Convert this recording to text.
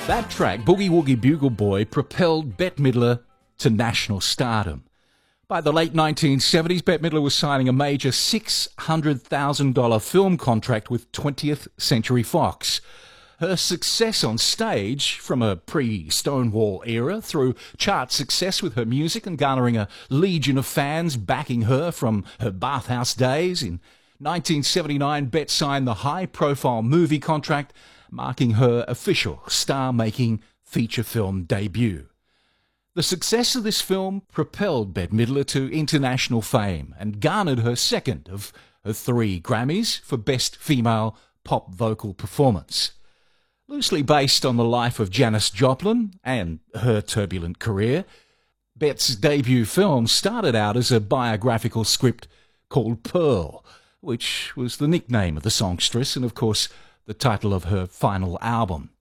That track, Boogie Woogie Bugle Boy, propelled Bette Midler to national stardom. By the late 1970s, Bette Midler was signing a major $600,000 film contract with 20th Century Fox. Her success on stage, from a pre-Stonewall era, through chart success with her music and garnering a legion of fans backing her from her bathhouse days. In 1979, Bette signed the high-profile movie contract, marking her official star-making feature film debut. The success of this film propelled Bette Midler to international fame and garnered her second of her 3 Grammys for Best Female Pop Vocal Performance. Loosely based on the life of Janis Joplin and her turbulent career, Bette's debut film started out as a biographical script called Pearl, which was the nickname of the songstress and, of course, the title of her final album.